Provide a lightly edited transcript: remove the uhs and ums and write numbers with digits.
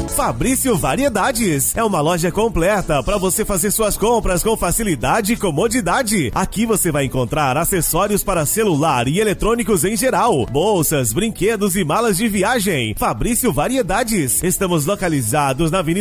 Fabrício Variedades é uma loja completa para você fazer suas compras com facilidade e comodidade. Aqui você vai encontrar acessórios para celular e eletrônicos em geral, bolsas, brinquedos e malas de viagem. Fabrício Variedades. Estamos localizados na Avenida